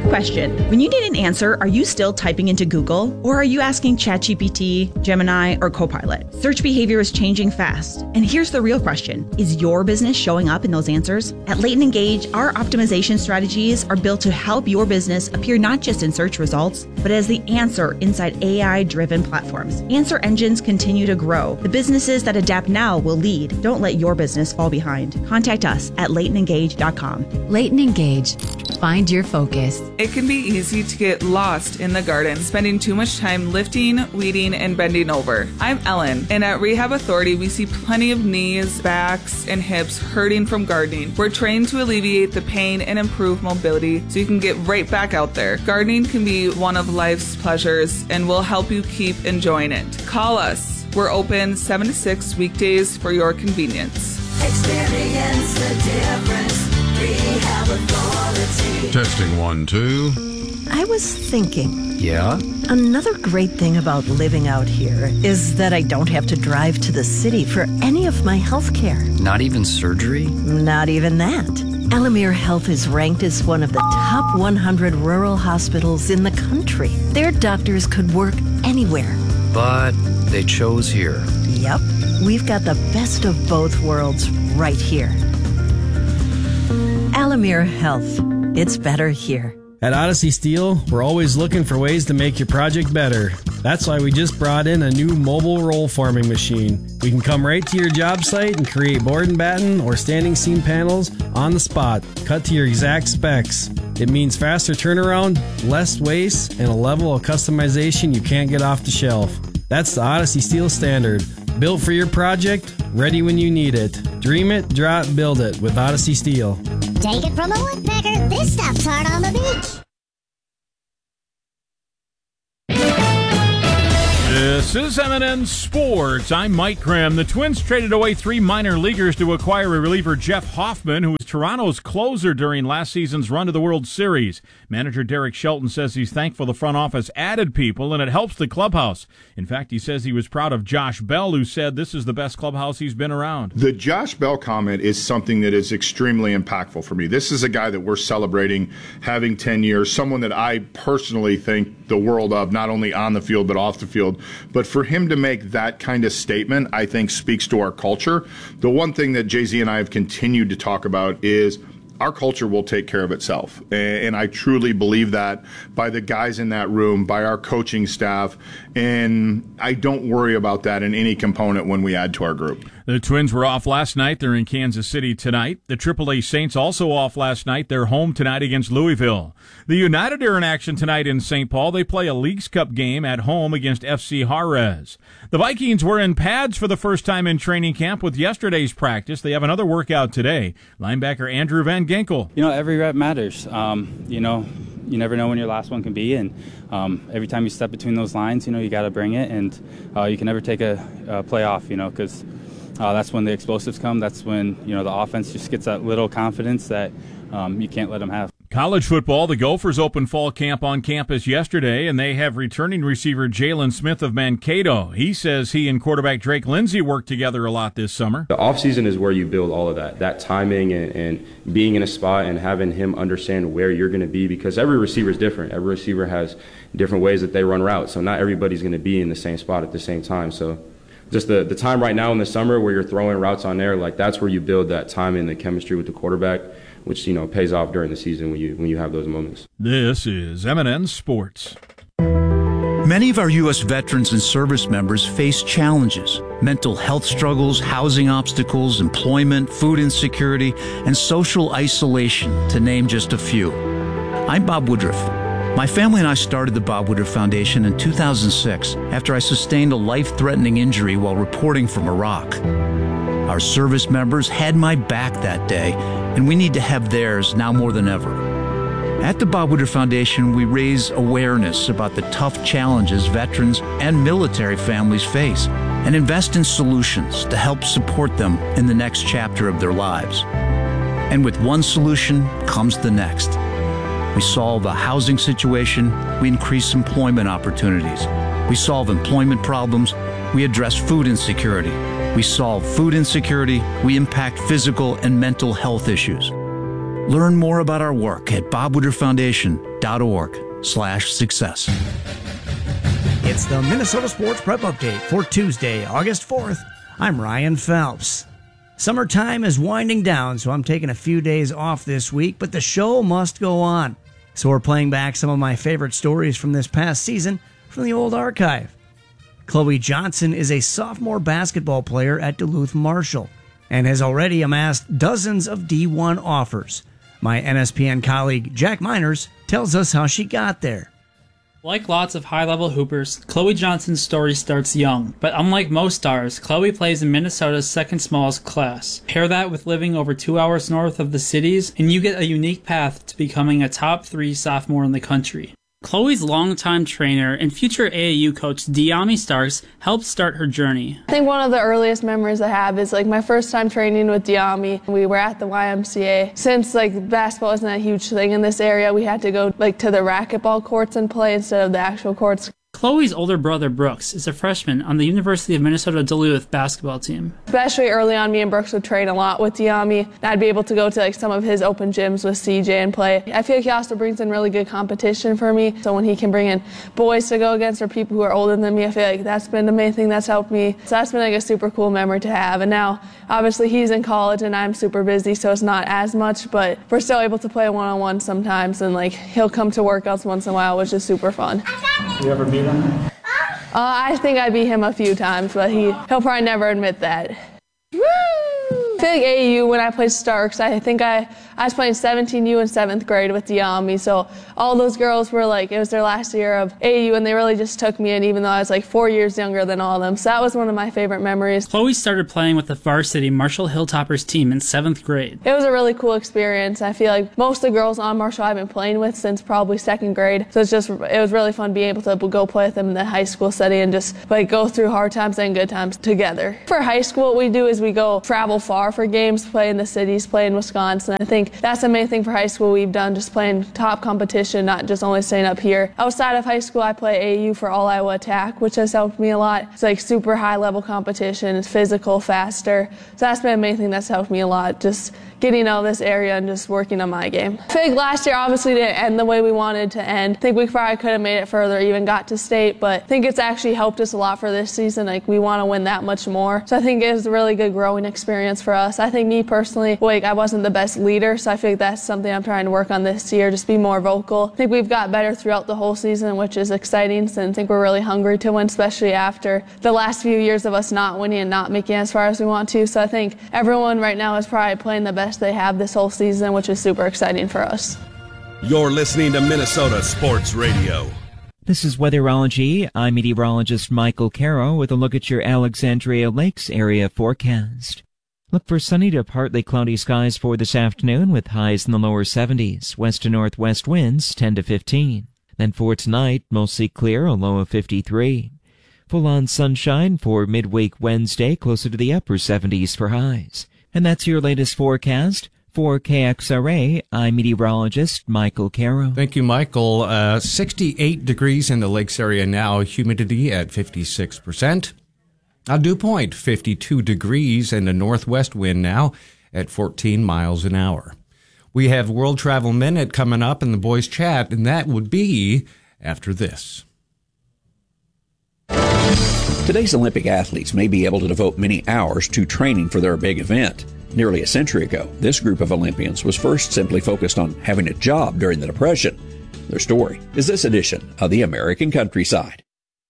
Quick question. When you need an answer, are you still typing into Google? Or are you asking ChatGPT, Gemini, or Copilot? Search behavior is changing fast. And here's the real question. Is your business showing up in those answers? At Leighton Engage, our optimization strategies are built to help your business appear not just in search results, but as the answer inside AI-driven platforms. Answer engines continue to grow. The businesses that adapt now will lead. Don't let your business fall behind. Contact us at LeightonEngage.com. Leighton Engage. Find your focus. It can be easy to get lost in the garden, spending too much time lifting, weeding, and bending over. I'm Ellen, and at Rehab Authority, we see plenty of knees, backs, and hips hurting from gardening. We're trained to alleviate the pain and improve mobility so you can get right back out there. Gardening can be one of life's pleasures, and we'll help you keep enjoying it. Call us. We're open 7 to 6 weekdays for your convenience. Experience the difference. Rehab Authority. Testing 1, 2. I was thinking. Yeah? Another great thing about living out here is that I don't have to drive to the city for any of my health care. Not even surgery? Not even that. Alamere Health is ranked as one of the top 100 rural hospitals in the country. Their doctors could work anywhere. But they chose here. Yep. We've got the best of both worlds right here. Alamere Health. It's better here. At Odyssey Steel, we're always looking for ways to make your project better. That's why we just brought in a new mobile roll forming machine. We can come right to your job site and create board and batten or standing seam panels on the spot, cut to your exact specs. It means faster turnaround, less waste, and a level of customization you can't get off the shelf. That's the Odyssey Steel Standard. Built for your project, ready when you need it. Dream it, draw it, build it with Odyssey Steel. Take it from a woodpecker, this stuff's hard on the beach. This is M&N Sports. I'm Mike Grimm. The Twins traded away 3 minor leaguers to acquire a reliever, Jeff Hoffman, who was Toronto's closer during last season's run to the World Series. Manager Derek Shelton says he's thankful the front office added people and it helps the clubhouse. In fact, he says he was proud of Josh Bell, who said this is the best clubhouse he's been around. The Josh Bell comment is something that is extremely impactful for me. This is a guy that we're celebrating having 10 years, someone that I personally think the world of, not only on the field but off the field. But for him to make that kind of statement, I think speaks to our culture. The one thing that Jay-Z and I have continued to talk about is our culture will take care of itself. And I truly believe that by the guys in that room, by our coaching staff, and I don't worry about that in any component when we add to our group. The Twins were off last night. They're in Kansas City tonight. The AAA Saints also off last night. They're home tonight against Louisville. The United are in action tonight in St. Paul. They play a Leagues Cup game at home against FC Juarez. The Vikings were in pads for the first time in training camp with yesterday's practice. They have another workout today. Linebacker Andrew Van Ginkel. Every rep matters. You never know when your last one can be, and every time you step between those lines, you got to bring it, and you can never take a play off, because that's when the explosives come. That's when, the offense just gets that little confidence that you can't let them have. College football, the Gophers opened fall camp on campus yesterday, and they have returning receiver Jalen Smith of Mankato. He says he and quarterback Drake Lindsey worked together a lot this summer. The offseason is where you build all of that timing and being in a spot and having him understand where you're going to be, because every receiver is different. Every receiver has different ways that they run routes, so not everybody's going to be in the same spot at the same time. So just the time right now in the summer where you're throwing routes on there, that's where you build that time and the chemistry with the quarterback, which pays off during the season when you have those moments. This is M&N Sports. Many of our U.S. veterans and service members face challenges: mental health struggles, housing obstacles, employment, food insecurity, and social isolation, to name just a few. I'm Bob Woodruff. My family and I started the Bob Woodruff Foundation in 2006 after I sustained a life-threatening injury while reporting from Iraq. Our service members had my back that day, and we need to have theirs now more than ever. At the Bob Woodruff Foundation, we raise awareness about the tough challenges veterans and military families face and invest in solutions to help support them in the next chapter of their lives. And with one solution comes the next. We solve a housing situation, we increase employment opportunities. We solve employment problems, we address food insecurity. We solve food insecurity, we impact physical and mental health issues. Learn more about our work at bobwooderfoundation.org/success. It's the Minnesota Sports Prep Update for Tuesday, August 4th. I'm Ryan Phelps. Summertime is winding down, so I'm taking a few days off this week, but the show must go on. So we're playing back some of my favorite stories from this past season from the old archive. Chloe Johnson is a sophomore basketball player at Duluth Marshall and has already amassed dozens of D1 offers. My NSPN colleague Jack Miners tells us how she got there. Like lots of high-level hoopers, Chloe Johnson's story starts young. But unlike most stars, Chloe plays in Minnesota's second smallest class. Pair that with living over 2 hours north of the cities, and you get a unique path to becoming a top 3 sophomore in the country. Chloe's longtime trainer and future AAU coach Diami Starks helped start her journey. I think one of the earliest memories I have is my first time training with Diami. We were at the YMCA. Since basketball isn't a huge thing in this area, we had to go to the racquetball courts and play instead of the actual courts. Chloe's older brother, Brooks, is a freshman on the University of Minnesota Duluth basketball team. Especially early on, me and Brooks would train a lot with Diami. I'd be able to go to some of his open gyms with CJ and play. I feel like he also brings in really good competition for me. So when he can bring in boys to go against or people who are older than me, I feel like that's been the main thing that's helped me. So that's been a super cool memory to have. And now, obviously, he's in college and I'm super busy, so it's not as much, but we're still able to play one-on-one sometimes, and he'll come to workouts once in a while, which is super fun. You ever beat him? I think I beat him a few times, but he'll probably never admit that. Woo! I feel like AAU, when I played Starks, I think I was playing 17U in 7th grade with Diami, so all those girls were it was their last year of AAU, and they really just took me in, even though I was 4 years younger than all of them, so that was one of my favorite memories. Chloe started playing with the varsity Marshall Hilltoppers team in 7th grade. It was a really cool experience. I feel like most of the girls on Marshall I've been playing with since probably 2nd grade, so it was really fun being able to go play with them in the high school setting and just go through hard times and good times together. For high school, what we do is we go travel far for games, play in the cities, play in Wisconsin. I think that's the main thing for high school we've done, just playing top competition, not just only staying up here. Outside of high school, I play AAU for All Iowa Attack, which has helped me a lot. It's super high level competition, it's physical, faster. So that's been the main thing that's helped me a lot, just getting out of this area and just working on my game. I think last year obviously didn't end the way we wanted to end. I think we probably could have made it further, even got to state, but I think it's actually helped us a lot for this season. We want to win that much more. So I think it was a really good growing experience for us. I think me personally, I wasn't the best leader, so I feel like that's something I'm trying to work on this year, just be more vocal. I think we've got better throughout the whole season, which is exciting, so I think we're really hungry to win, especially after the last few years of us not winning and not making it as far as we want to. So I think everyone right now is probably playing the best they have this whole season, which is super exciting for us. You're listening to Minnesota Sports Radio. This is Weatherology. I'm meteorologist Michael Caro with a look at your Alexandria Lakes area forecast. Look for sunny to partly cloudy skies for this afternoon with highs in the lower 70s, west to northwest winds 10 to 15. Then for tonight, mostly clear, a low of 53. Full-on sunshine for midweek Wednesday, closer to the upper 70s for highs. And that's your latest forecast. For KXRA, I'm meteorologist Michael Caro. Thank you, Michael. 68 degrees in the lakes area now, humidity at 56%. Dew point, 52 degrees and a northwest wind now at 14 miles an hour. We have World Travel Minute coming up in the Boys Chat, and that would be after this. Today's Olympic athletes may be able to devote many hours to training for their big event. Nearly a century ago, this group of Olympians was first simply focused on having a job during the Depression. Their story is this edition of the American Countryside.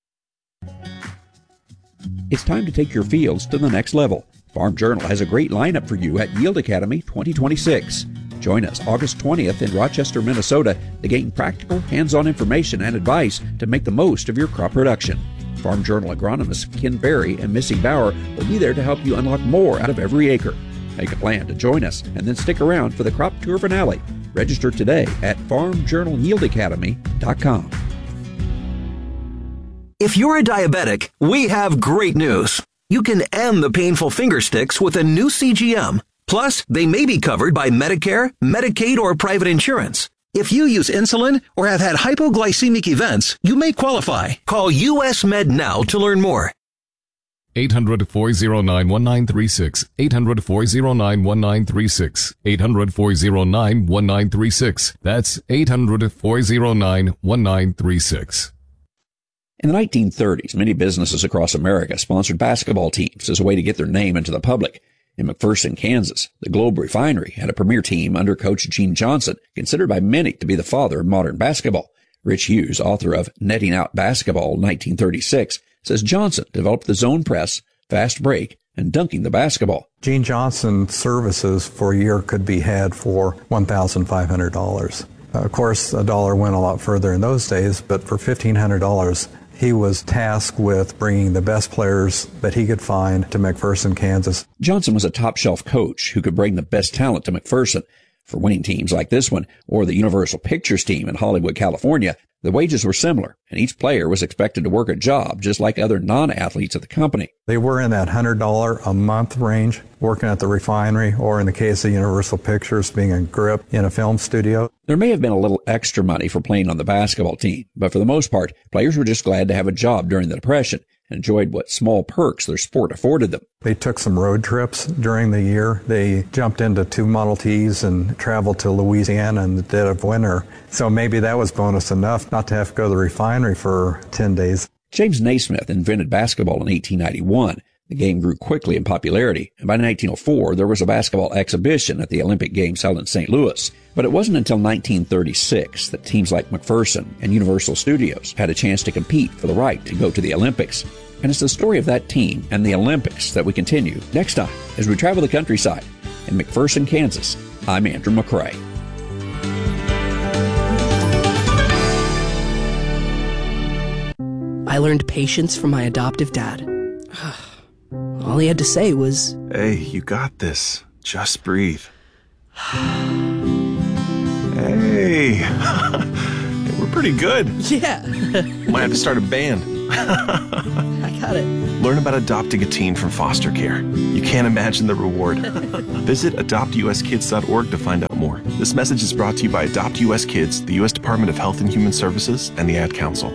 It's time to take your fields to the next level. Farm Journal has a great lineup for you at Yield Academy 2026. Join us August 20th in Rochester, Minnesota to gain practical, hands-on information and advice to make the most of your crop production. Farm Journal agronomists Ken Berry and Missy Bauer will be there to help you unlock more out of every acre. Make a plan to join us and then stick around for the crop tour finale. Register today at farmjournalyieldacademy.com. If you're a diabetic, we have great news. You can end the painful finger sticks with a new CGM. Plus, they may be covered by Medicare, Medicaid, or private insurance. If you use insulin or have had hypoglycemic events, you may qualify. Call US Med now to learn more. 800-409-1936. 800-409-1936. 800-409-1936. That's 800-409-1936. In the 1930s, many businesses across America sponsored basketball teams as a way to get their name into the public. In McPherson, Kansas, the Globe Refinery had a premier team under Coach Gene Johnson, considered by many to be the father of modern basketball. Rich Hughes, author of Netting Out Basketball 1936, says Johnson developed the zone press, fast break, and dunking the basketball. Gene Johnson's services for a year could be had for $1,500. Of course, a dollar went a lot further in those days, but for $1,500, he was tasked with bringing the best players that he could find to McPherson, Kansas. Johnson was a top-shelf coach who could bring the best talent to McPherson. For winning teams like this one, or the Universal Pictures team in Hollywood, California, the wages were similar, and each player was expected to work a job just like other non-athletes at the company. They were in that $100 a month range, working at the refinery, or in the case of Universal Pictures, being a grip in a film studio. There may have been a little extra money for playing on the basketball team, but for the most part, players were just glad to have a job during the Depression and enjoyed what small perks their sport afforded them. They took some road trips during the year. They jumped into 2 Model Ts and traveled to Louisiana in the dead of winter. So maybe that was bonus enough not to have to go to the refinery for 10 days. James Naismith invented basketball in 1891. The game grew quickly in popularity, and by 1904, there was a basketball exhibition at the Olympic Games held in St. Louis. But it wasn't until 1936 that teams like McPherson and Universal Studios had a chance to compete for the right to go to the Olympics. And it's the story of that team and the Olympics that we continue next time as we travel the countryside. In McPherson, Kansas, I'm Andrew McCrae. I learned patience from my adoptive dad. All he had to say was, "Hey, you got this. Just breathe." Hey, we're pretty good. Yeah. Might have to start a band. I got it. Learn about adopting a teen from foster care. You can't imagine the reward. Visit adoptuskids.org to find out more. This message is brought to you by Adopt US Kids, the U.S. Department of Health and Human Services, and the Ad Council.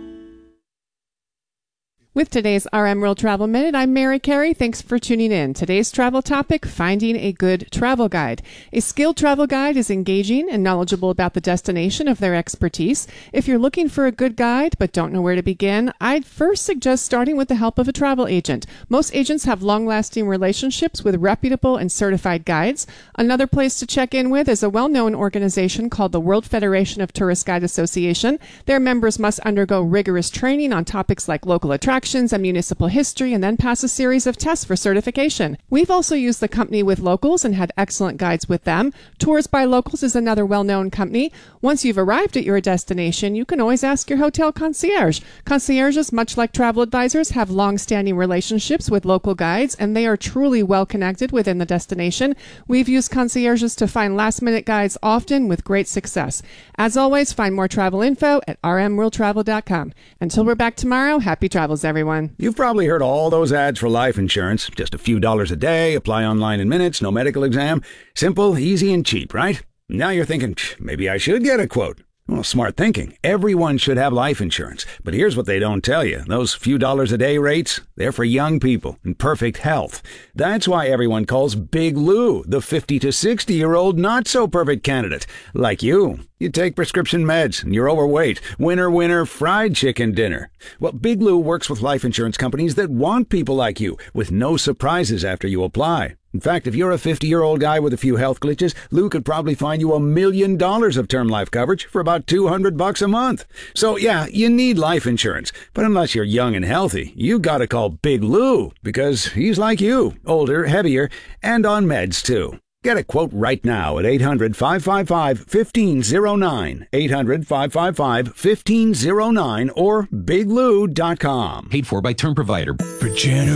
With today's RM World Travel Minute, I'm Mary Carey. Thanks for tuning in. Today's travel topic, finding a good travel guide. A skilled travel guide is engaging and knowledgeable about the destination of their expertise. If you're looking for a good guide but don't know where to begin, I'd first suggest starting with the help of a travel agent. Most agents have long-lasting relationships with reputable and certified guides. Another place to check in with is a well-known organization called the World Federation of Tourist Guide Association. Their members must undergo rigorous training on topics like local attractions and municipal history, and then pass a series of tests for certification. We've also used the company With Locals and had excellent guides with them. Tours by Locals is another well-known company. Once you've arrived at your destination, you can always ask your hotel concierge. Concierges, much like travel advisors, have long-standing relationships with local guides, and they are truly well-connected within the destination. We've used concierges to find last-minute guides often with great success. As always, find more travel info at rmworldtravel.com. Until we're back tomorrow, happy travels, everyone. You've probably heard all those ads for life insurance. Just a few dollars a day, apply online in minutes, no medical exam. Simple, easy, and cheap, right? Now you're thinking, maybe I should get a quote. Well, smart thinking. Everyone should have life insurance. But here's what they don't tell you. Those few dollars a day rates, they're for young people in perfect health. That's why everyone calls Big Lou the 50 to 60-year-old not-so-perfect candidate. Like you. You take prescription meds and you're overweight. Winner, winner, fried chicken dinner. Well, Big Lou works with life insurance companies that want people like you, with no surprises after you apply. In fact, if you're a 50-year-old guy with a few health glitches, Lou could probably find you $1 million of term life coverage for about $200 a month. So yeah, you need life insurance. But unless you're young and healthy, you gotta call Big Lou, because he's like you, older, heavier, and on meds too. Get a quote right now at 800-555-1509, 800-555-1509, or biglou.com. Paid for by Term Provider. For January.